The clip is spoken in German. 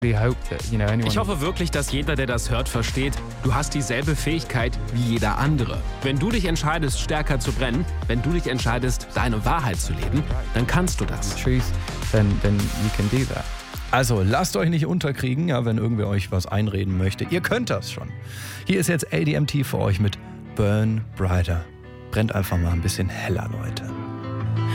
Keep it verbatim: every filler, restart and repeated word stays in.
Ich hoffe wirklich, dass jeder, der das hört, versteht, du hast dieselbe Fähigkeit wie jeder andere. Wenn du dich entscheidest, stärker zu brennen, wenn du dich entscheidest, deine Wahrheit zu leben, dann kannst du das. Also lasst euch nicht unterkriegen, ja, wenn irgendwer euch was einreden möchte. Ihr könnt das schon. Hier ist jetzt A D M T für euch mit Burn Brighter. Brennt einfach mal ein bisschen heller, Leute.